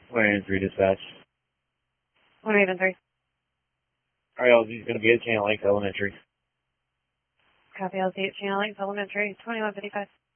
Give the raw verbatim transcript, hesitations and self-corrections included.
one Raven three dispatch. one Raven three. R L Z is going to be at Channel Lakes Elementary. Copy L Z at Channel Lakes Elementary, twenty-one fifty-five.